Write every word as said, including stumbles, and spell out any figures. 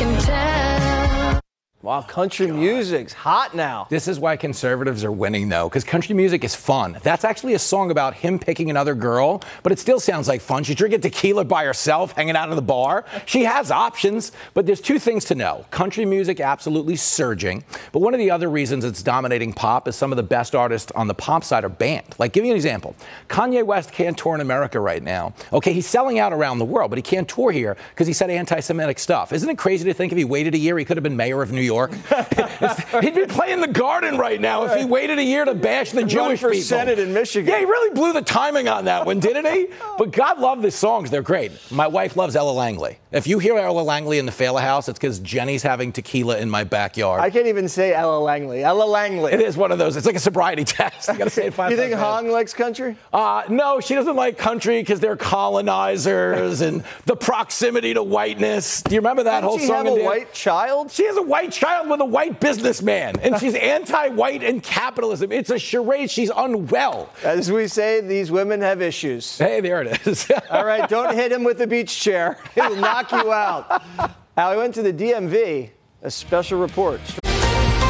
can tell. Wow, country music's hot now. This is why conservatives are winning, though, because country music is fun. That's actually a song about him picking another girl, but it still sounds like fun. She's drinking tequila by herself, hanging out in the bar. She has options, but there's two things to know. Country music absolutely surging, but one of the other reasons it's dominating pop is some of the best artists on the pop side are banned. Like, give you an example. Kanye West can't tour in America right now. Okay, he's selling out around the world, but he can't tour here because he said anti-Semitic stuff. Isn't it crazy to think if he waited a year, he could have been mayor of New York? York. He'd be playing the Garden right now if he waited a year to bash the Jewish for people. Senate in Michigan. Yeah, he really blew the timing on that one, didn't he? But God love the songs. They're great. My wife loves Ella Langley. If you hear Ella Langley in the Fela House, it's because Jenny's having tequila in my backyard. I can't even say Ella Langley. Ella Langley. It is one of those. It's like a sobriety test. You got to say it five times. You think Hong likes country? Uh, no, she doesn't like country because they're colonizers and the proximity to whiteness. Do you remember that Didn't whole she song? Have a white child? She has a white child with a white businessman, and she's anti-white and capitalism. It's a charade. She's unwell. As we say, these women have issues. Hey, there it is. All right, don't hit him with the beach chair. He'll knock you out. Now, I went to the D M V, a special report.